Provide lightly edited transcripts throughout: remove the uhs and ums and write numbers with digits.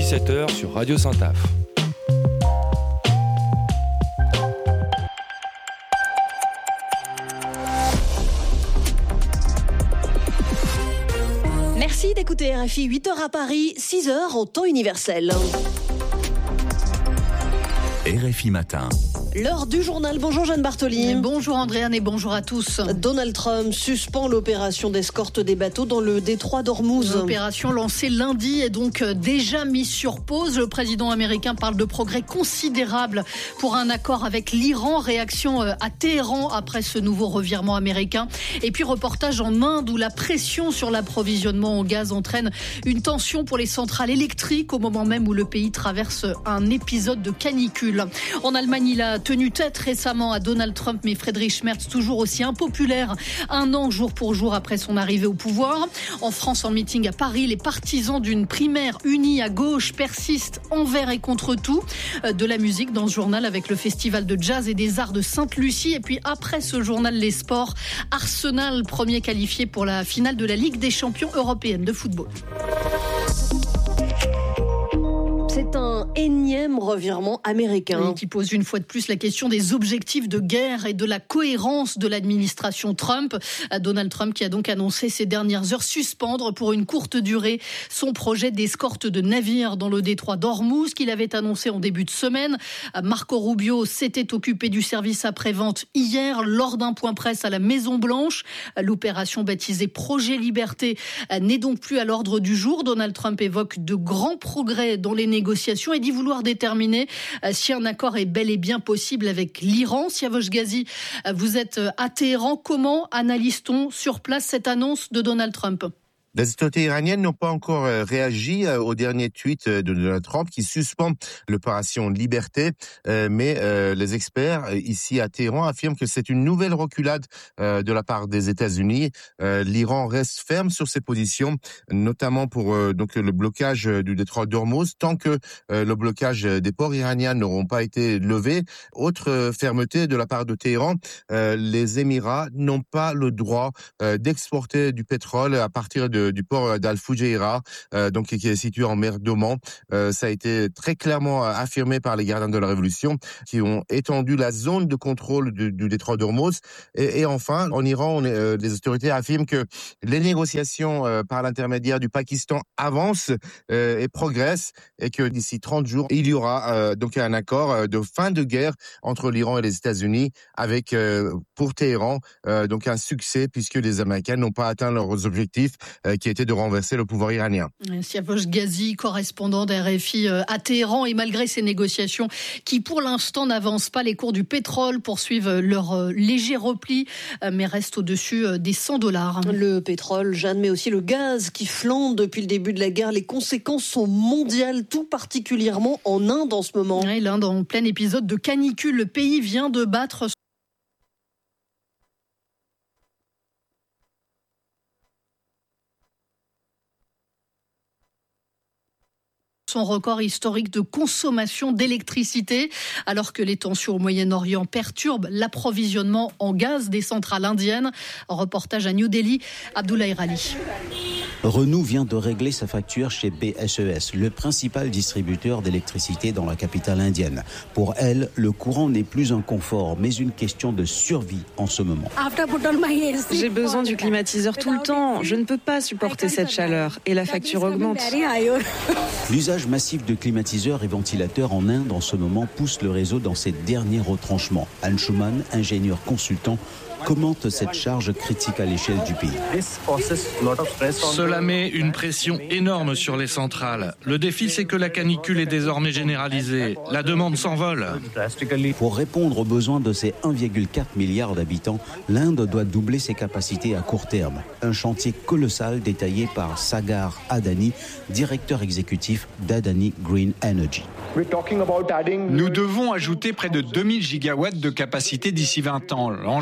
17h sur Radio Saint-Af. Merci d'écouter RFI, 8h à Paris, 6h en temps universel. RFI Matin. L'heure du journal. Bonjour Jeanne Bartoli. Bonjour Andréane et bonjour à tous. Donald Trump suspend l'opération d'escorte des bateaux dans le détroit d'Ormuz. L'opération lancée lundi est donc déjà mise sur pause. Le président américain parle de progrès considérables pour un accord avec l'Iran. Réaction à Téhéran après ce nouveau revirement américain. Et puis reportage en Inde où la pression sur l'approvisionnement en gaz entraîne une tension pour les centrales électriques au moment même où le pays traverse un épisode de canicule. En Allemagne, il a tenu tête récemment à Donald Trump, mais Friedrich Merz, toujours aussi impopulaire, un an jour pour jour après son arrivée au pouvoir. En France, en meeting à Paris, les partisans d'une primaire unie à gauche persistent envers et contre tout. De la musique dans ce journal avec le festival de jazz et des arts de Sainte-Lucie. Et puis après ce journal, les sports, Arsenal, premier qualifié pour la finale de la Ligue des champions européenne de football. C'est un énième revirement américain. Oui, qui pose une fois de plus la question des objectifs de guerre et de la cohérence de l'administration Trump. Donald Trump qui a donc annoncé ces dernières heures suspendre pour une courte durée son projet d'escorte de navires dans le détroit d'Ormuz qu'il avait annoncé en début de semaine. Marco Rubio s'était occupé du service après-vente hier lors d'un point presse à la Maison-Blanche. L'opération baptisée Projet Liberté n'est donc plus à l'ordre du jour. Donald Trump évoque de grands progrès dans les négociations et d'y vouloir déterminer si un accord est bel et bien possible avec l'Iran. Siavosh Ghazi, vous êtes à Téhéran. Comment analyse-t-on sur place cette annonce de Donald Trump ? Les autorités iraniennes n'ont pas encore réagi au dernier tweet de Donald Trump qui suspend l'opération Liberté, mais les experts ici à Téhéran affirment que c'est une nouvelle reculade de la part des États-Unis. L'Iran reste ferme sur ses positions, notamment pour donc le blocage du détroit d'Ormuz, tant que le blocage des ports iraniens n'auront pas été levés. Autre fermeté de la part de Téhéran, les Émirats n'ont pas le droit d'exporter du pétrole à partir du port d'Al-Fujairah, donc qui est situé en mer d'Oman. Ça a été très clairement affirmé par les gardiens de la Révolution qui ont étendu la zone de contrôle du détroit d'Ormuz. Et enfin, en Iran, les autorités affirment que les négociations par l'intermédiaire du Pakistan avancent et progressent et que d'ici 30 jours, il y aura donc un accord de fin de guerre entre l'Iran et les États-Unis avec, pour Téhéran, donc un succès puisque les Américains n'ont pas atteint leurs objectifs qui était de renverser le pouvoir iranien. Siavosh Ghazi, correspondant d'RFI à Téhéran, et malgré ces négociations qui pour l'instant n'avancent pas, les cours du pétrole poursuivent leur léger repli mais restent au-dessus des $100. Le pétrole, Jeanne, mais aussi le gaz qui flambe depuis le début de la guerre. Les conséquences sont mondiales, tout particulièrement en Inde en ce moment. Oui, l'Inde en plein épisode de canicule. Le pays vient de battre son record historique de consommation d'électricité, alors que les tensions au Moyen-Orient perturbent l'approvisionnement en gaz des centrales indiennes. Reportage à New Delhi, Abdoulaye Rali. Renault vient de régler sa facture chez BSES, le principal distributeur d'électricité dans la capitale indienne. Pour elle, le courant n'est plus un confort, mais une question de survie en ce moment. J'ai besoin du climatiseur tout le temps. Je ne peux pas supporter cette chaleur et la facture augmente. L'usage massif de climatiseurs et ventilateurs en Inde en ce moment pousse le réseau dans ses derniers retranchements. Anshuman, ingénieur consultant, commente cette charge critique à l'échelle du pays. Cela met une pression énorme sur les centrales. Le défi, c'est que la canicule est désormais généralisée. La demande s'envole. Pour répondre aux besoins de ses 1,4 milliard d'habitants, l'Inde doit doubler ses capacités à court terme. Un chantier colossal détaillé par Sagar Adani, directeur exécutif d'Adani Green Energy. Nous devons ajouter près de 2000 gigawatts de capacité d'ici 20 ans. L'enjeu est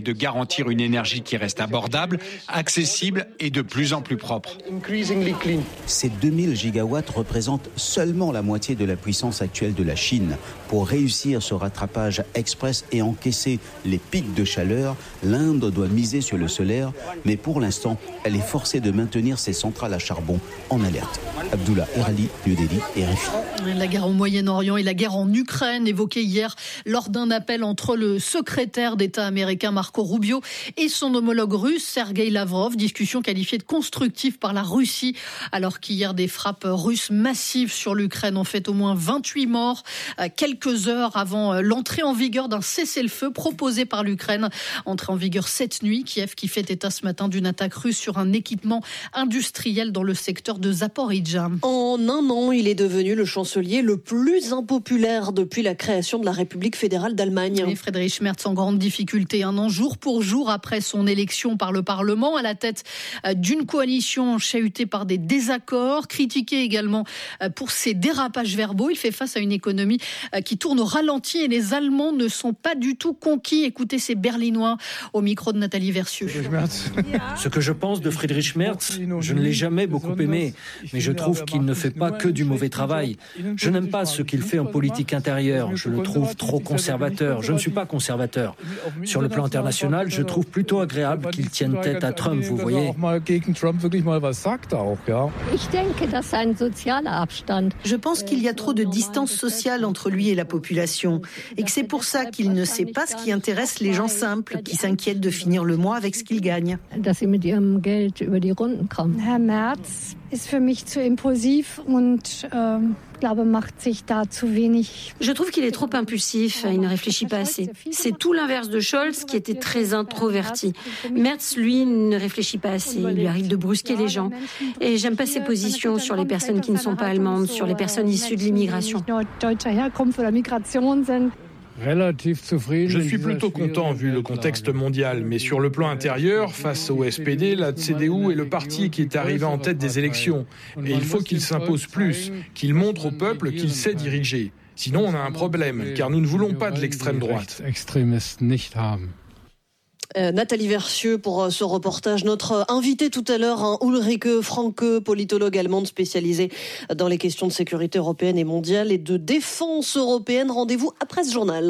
de garantir une énergie qui reste abordable, accessible et de plus en plus propre. Ces 2000 gigawatts représentent seulement la moitié de la puissance actuelle de la Chine. Pour réussir ce rattrapage express et encaisser les pics de chaleur, l'Inde doit miser sur le solaire, mais pour l'instant, elle est forcée de maintenir ses centrales à charbon en alerte. Abdullah Erali, New Delhi, RFI. La guerre au Moyen-Orient et la guerre en Ukraine évoquée hier lors d'un appel entre le secrétaire d'État américain Marco Rubio et son homologue russe Sergueï Lavrov, discussion qualifiée de constructive par la Russie, alors qu'hier des frappes russes massives sur l'Ukraine ont fait au moins 28 morts, quelques heures avant l'entrée en vigueur d'un cessez-le-feu proposé par l'Ukraine. Entrée en vigueur cette nuit, Kiev qui fait état ce matin d'une attaque russe sur un équipement industriel dans le secteur de Zaporijia. En un an, il est devenu le chancelier le plus impopulaire depuis la création de la République fédérale d'Allemagne. Et Friedrich Merz en grande difficulté, un an jour pour jour après son élection par le Parlement, à la tête d'une coalition chahutée par des désaccords, critiqué également pour ses dérapages verbaux. Il fait face à une économie qui tourne au ralenti et les Allemands ne sont pas du tout conquis. Écoutez ces Berlinois au micro de Nathalie Versieux. Ce que je pense de Friedrich Merz, je ne l'ai jamais beaucoup aimé, mais je trouve qu'il ne fait pas que du mauvais travail. Je n'aime pas ce qu'il fait en politique intérieure. Je le trouve trop conservateur. Je ne suis pas conservateur. Sur le plan international, je trouve plutôt agréable qu'il tienne tête à Trump, vous voyez. Je pense qu'il y a trop de distance sociale entre lui et la population et que c'est pour ça qu'il ne sait pas ce qui intéresse les gens simples qui s'inquiètent de finir le mois avec ce qu'ils gagnent. Herr Merz ist für mich zu impulsiv und macht sich da zu wenig. Je trouve qu'il est trop impulsif, il ne réfléchit pas assez. C'est tout l'inverse de Scholz qui était très introverti. Merz, lui, ne réfléchit pas assez, il lui arrive de brusquer les gens. Et j'aime pas ses positions sur les personnes qui ne sont pas allemandes, sur les personnes issues de l'immigration. Je suis plutôt content vu le contexte mondial, mais sur le plan intérieur, face au SPD, la CDU est le parti qui est arrivé en tête des élections. Et il faut qu'il s'impose plus, qu'il montre au peuple qu'il sait diriger. Sinon, on a un problème, car nous ne voulons pas de l'extrême droite. Nathalie Versieux pour ce reportage. Notre invité tout à l'heure, Ulrike Franke, politologue allemande spécialisée dans les questions de sécurité européenne et mondiale et de défense européenne. Rendez-vous après ce journal.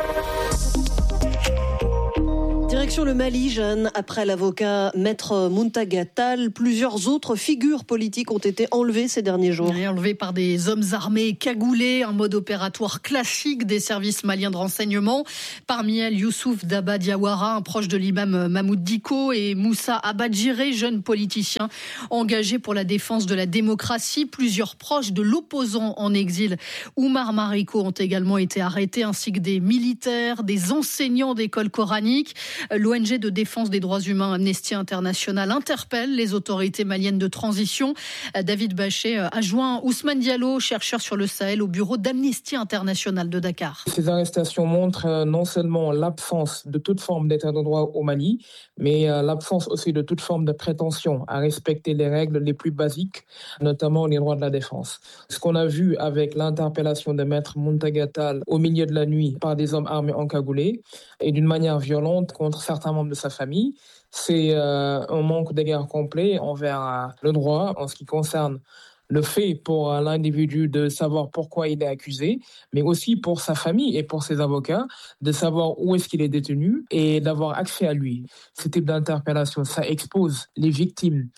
Direction le Mali, Jeanne. Après l'avocat Maître Muntaga Tall, plusieurs autres figures politiques ont été enlevées ces derniers jours. Enlevées par des hommes armés cagoulés, un mode opératoire classique des services maliens de renseignement. Parmi elles, Youssouf Daba Diawara, un proche de l'imam Mahmoud Dicko, et Moussa Abadjire, jeune politicien engagé pour la défense de la démocratie. Plusieurs proches de l'opposant en exil, Oumar Mariko, ont également été arrêtés, ainsi que des militaires, des enseignants d'écoles coraniques. L'ONG de défense des droits humains Amnesty International interpelle les autorités maliennes de transition. David Bachet a joint Ousmane Diallo, chercheur sur le Sahel au bureau d'Amnesty International de Dakar. Ces arrestations montrent non seulement l'absence de toute forme d'état de droit au Mali, mais l'absence aussi de toute forme de prétention à respecter les règles les plus basiques, notamment les droits de la défense. Ce qu'on a vu avec l'interpellation de Maître Muntaga Tall au milieu de la nuit par des hommes armés encagoulés et d'une manière violente contre certains membres de sa famille, c'est un manque d'égard complet envers le droit en ce qui concerne le fait pour l'individu de savoir pourquoi il est accusé, mais aussi pour sa famille et pour ses avocats, de savoir où est-ce qu'il est détenu et d'avoir accès à lui. Ce type d'interpellation, ça expose les victimes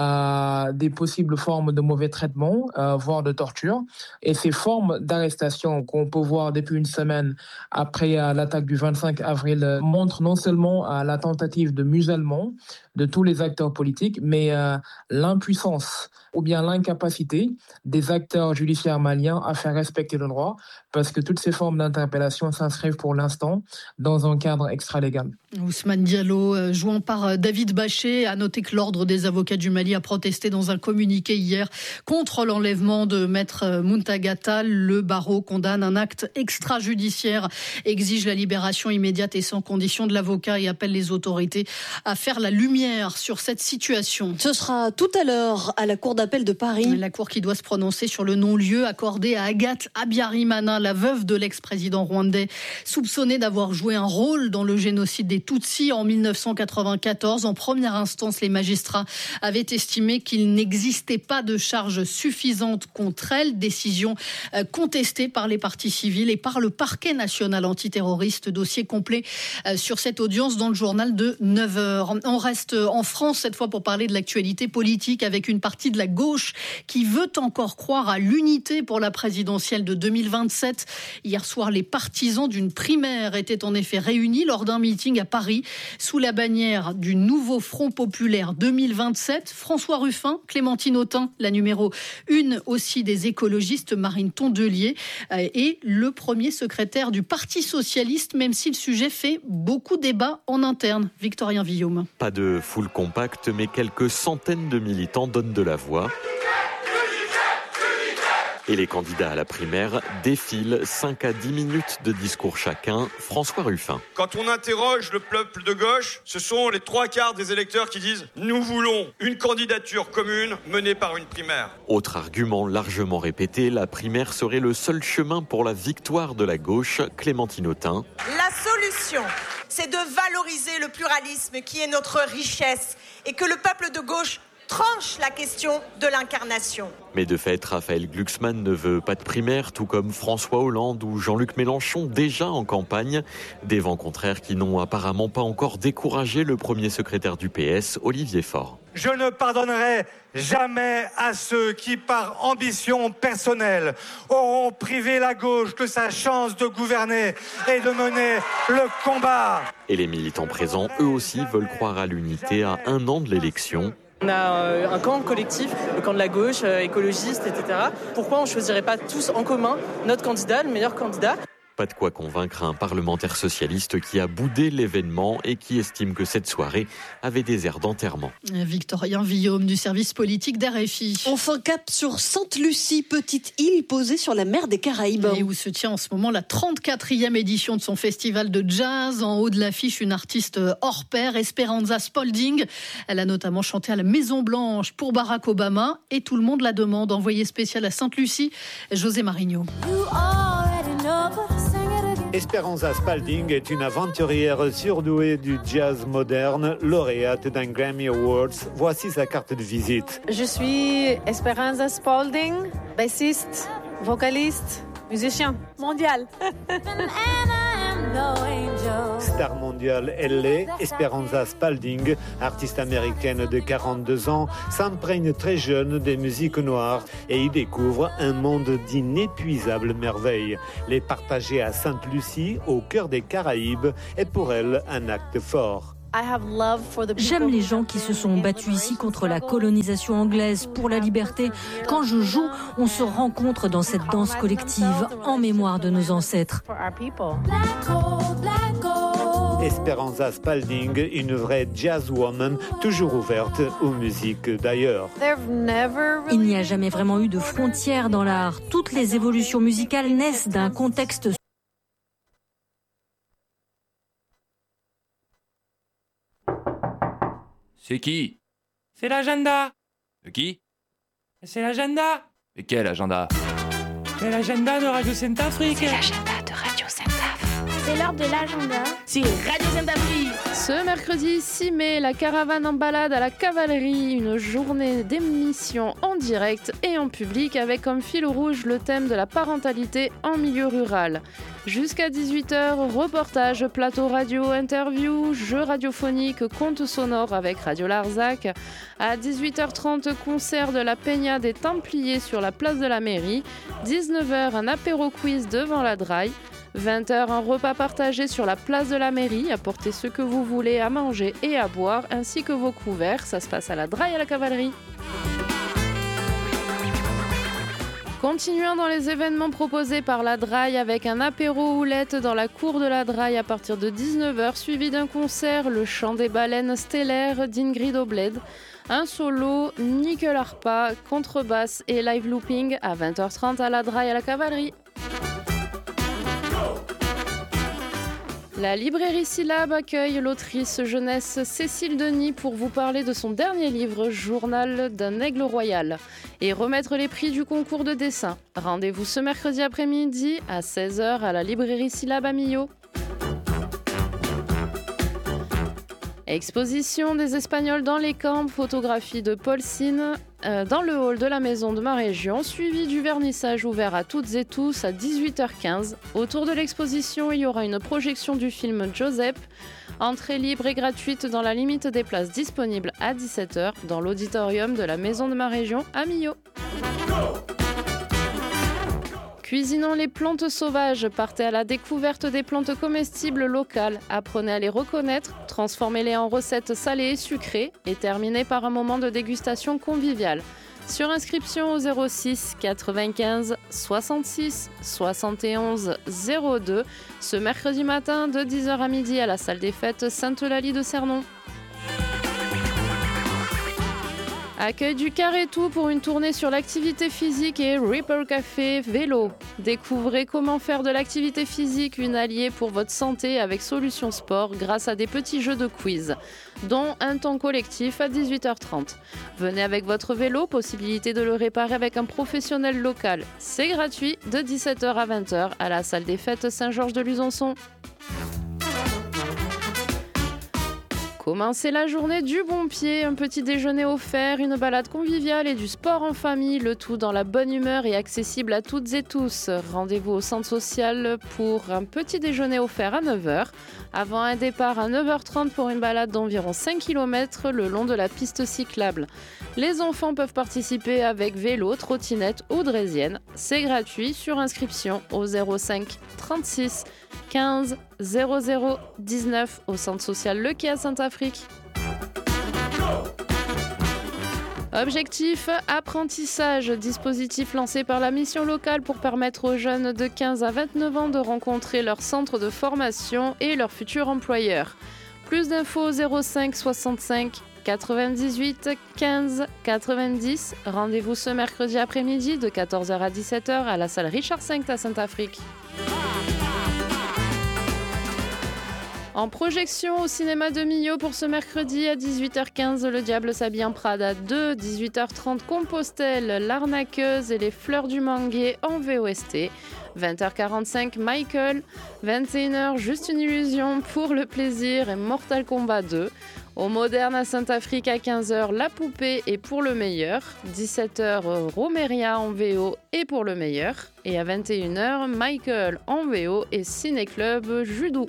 à des possibles formes de mauvais traitements, voire de torture. Et ces formes d'arrestation qu'on peut voir depuis une semaine après l'attaque du 25 avril montrent non seulement la tentative de musellement de tous les acteurs politiques, mais l'impuissance ou bien l'incapacité des acteurs judiciaires maliens à faire respecter le droit, parce que toutes ces formes d'interpellation s'inscrivent pour l'instant dans un cadre extralégal. Ousmane Diallo, joint par David Bachet, a noté que l'Ordre des avocats du Mali a protesté dans un communiqué hier contre l'enlèvement de Maître Muntaga Tall. Le barreau condamne un acte extrajudiciaire, exige la libération immédiate et sans condition de l'avocat et appelle les autorités à faire la lumière sur cette situation. Ce sera tout à l'heure à la Cour d'appel de Paris. La cour qui doit se prononcer sur le non-lieu accordé à Agathe Habyarimana, la veuve de l'ex-président rwandais, soupçonnée d'avoir joué un rôle dans le génocide des Tutsis en 1994. En première instance, les magistrats avaient estimé qu'il n'existait pas de charges suffisantes contre elle. Décision contestée par les parties civiles et par le parquet national antiterroriste. Dossier complet sur cette audience dans le journal de 9h. On reste en France cette fois pour parler de l'actualité politique avec une partie de la gauche qui veut encore croire à l'unité pour la présidentielle de 2027. Hier soir, les partisans d'une primaire étaient en effet réunis lors d'un meeting à Paris sous la bannière du nouveau Front populaire 2027. François Ruffin, Clémentine Autain, la numéro 1 aussi des écologistes, Marine Tondelier, et le premier secrétaire du Parti socialiste, même si le sujet fait beaucoup débat en interne. Victorien Villaume. Pas de foule compacte, mais quelques centaines de militants donnent de la voix. Et les candidats à la primaire défilent 5 à 10 minutes de discours chacun. François Ruffin. Quand on interroge le peuple de gauche, ce sont les 3/4 des électeurs qui disent « Nous voulons une candidature commune menée par une primaire ». Autre argument largement répété, la primaire serait le seul chemin pour la victoire de la gauche. Clémentine Autain. La solution, c'est de valoriser le pluralisme qui est notre richesse et que le peuple de gauche tranche la question de l'incarnation. Mais de fait, Raphaël Glucksmann ne veut pas de primaire, tout comme François Hollande ou Jean-Luc Mélenchon, déjà en campagne. Des vents contraires qui n'ont apparemment pas encore découragé le premier secrétaire du PS, Olivier Faure. Je ne pardonnerai jamais à ceux qui, par ambition personnelle, auront privé la gauche de sa chance de gouverner et de mener le combat. Et les militants présents, eux aussi, veulent croire à l'unité à 1 an de l'élection. On a un camp collectif, le camp de la gauche, écologiste, etc. Pourquoi on ne choisirait pas tous en commun notre candidat, le meilleur candidat ? Pas de quoi convaincre un parlementaire socialiste qui a boudé l'événement et qui estime que cette soirée avait des airs d'enterrement. Victorien Villaume du service politique d'RFI. Enfin, cap sur Sainte-Lucie, petite île posée sur la mer des Caraïbes. Et où se tient en ce moment la 34e édition de son festival de jazz. En haut de l'affiche, une artiste hors pair, Esperanza Spalding. Elle a notamment chanté à la Maison Blanche pour Barack Obama et tout le monde la demande. Envoyé spécial à Sainte-Lucie, José Marigno. Esperanza Spalding est une aventurière surdouée du jazz moderne, lauréate d'un Grammy Awards. Voici sa carte de visite. Je suis Esperanza Spalding, bassiste, vocaliste, musicien mondial. Star mondiale, elle est, Esperanza Spalding, artiste américaine de 42 ans, s'imprègne très jeune des musiques noires et y découvre un monde d'inépuisables merveilles. Les partager à Sainte-Lucie, au cœur des Caraïbes, est pour elle un acte fort. J'aime les gens qui se sont battus ici contre la colonisation anglaise pour la liberté. Quand je joue, on se rencontre dans cette danse collective en mémoire de nos ancêtres. Esperanza Spalding, une vraie jazzwoman, toujours ouverte aux musiques d'ailleurs. Il n'y a jamais vraiment eu de frontières dans l'art. Toutes les évolutions musicales naissent d'un contexte. C'est qui ? C'est l'agenda. De qui ? C'est l'agenda. Mais quel agenda ? C'est l'agenda de Radio Sainte-Afrique. C'est l'agenda de Radio Sainte-Afrique. C'est l'heure de l'agenda. C'est Radio Sainte-Afrique. Ce mercredi 6 mai, la caravane en balade à la cavalerie, une journée d'émission en direct et en public avec comme fil rouge le thème de la parentalité en milieu rural. Jusqu'à 18h, reportage, plateau radio, interview, jeux radiophoniques, contes sonores avec Radio Larzac. À 18h30, concert de la Peña des Templiers sur la place de la mairie. 19h, un apéro quiz devant la Draille. 20h, un repas partagé sur la place de la mairie. Apportez ce que vous voulez à manger et à boire, ainsi que vos couverts. Ça se passe à la Draille à la Cavalerie. Continuons dans les événements proposés par la Draille avec un apéro houlette dans la cour de la Draille à partir de 19h, suivi d'un concert, le chant des baleines stellaires d'Ingrid Obled. Un solo, nickel harpa, contrebasse et live looping à 20h30 à la Draille à la Cavalerie. La librairie Syllab accueille l'autrice jeunesse Cécile Denis pour vous parler de son dernier livre, Journal d'un aigle royal, et remettre les prix du concours de dessin. Rendez-vous ce mercredi après-midi à 16h à la librairie Syllab à Millau. Exposition des Espagnols dans les camps, photographie de Paul Sine dans le hall de la maison de ma région, suivi du vernissage ouvert à toutes et tous à 18h15. Autour de l'exposition, il y aura une projection du film Joseph, entrée libre et gratuite dans la limite des places disponibles à 17h dans l'auditorium de la maison de ma région à Millau. Cuisinons les plantes sauvages, partez à la découverte des plantes comestibles locales, apprenez à les reconnaître, transformez-les en recettes salées et sucrées et terminez par un moment de dégustation conviviale. Sur inscription au 06 95 66 71 02 ce mercredi matin de 10h à midi à la salle des fêtes Sainte-Eulalie de Cernon. Accueil du Carré-Tout pour une tournée sur l'activité physique et Ripper Café vélo. Découvrez comment faire de l'activité physique une alliée pour votre santé avec Solutions Sport grâce à des petits jeux de quiz, dont un temps collectif à 18h30. Venez avec votre vélo, possibilité de le réparer avec un professionnel local. C'est gratuit de 17h à 20h à la salle des fêtes Saint-Georges de Luzonçon. Commencez la journée du bon pied, un petit déjeuner offert, une balade conviviale et du sport en famille, le tout dans la bonne humeur et accessible à toutes et tous. Rendez-vous au centre social pour un petit déjeuner offert à 9h, avant un départ à 9h30 pour une balade d'environ 5 km le long de la piste cyclable. Les enfants peuvent participer avec vélo, trottinette ou draisienne. C'est gratuit sur inscription au 05 36 15 00 19 au centre social Le Quai à Saint-Afrique. Objectif, apprentissage, dispositif lancé par la mission locale pour permettre aux jeunes de 15 à 29 ans de rencontrer leur centre de formation et leur futur employeur. Plus d'infos 05 65 98 15 90. Rendez-vous ce mercredi après-midi de 14h à 17h à la salle Richard V à Saint-Afrique. En projection au cinéma de Millau pour ce mercredi à 18h15, Le Diable s'habille en Prada 2, 18h30 Compostelle, L'Arnaqueuse et les Fleurs du Manguier en VOST, 20h45 Michael, 21h Juste une illusion pour le plaisir et Mortal Kombat 2. Au Moderne à Saint-Afrique à 15h, La Poupée et pour le meilleur. 17h, Romeria en VO et pour le meilleur. Et à 21h, Michael en VO et Ciné-Club Judo.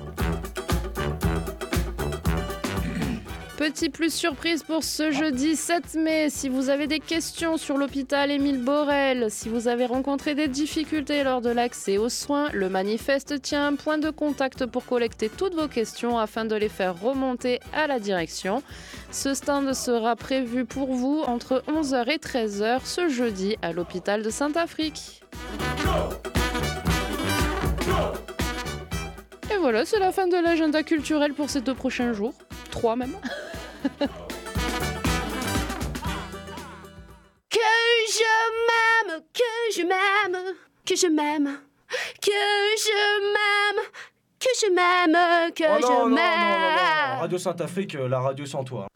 Petit plus surprise pour ce jeudi 7 mai. Si vous avez des questions sur l'hôpital Émile Borel, si vous avez rencontré des difficultés lors de l'accès aux soins, le manifeste tient un point de contact pour collecter toutes vos questions afin de les faire remonter à la direction. Ce stand sera prévu pour vous entre 11h et 13h ce jeudi à l'hôpital de Saint-Afrique. Et voilà, c'est la fin de l'agenda culturel pour ces 2 prochains jours. 3 même. Que je m'aime, que je m'aime, que je m'aime, que je m'aime, que je m'aime, que je m'aime. Radio Saint-Afrique, la radio sans toi.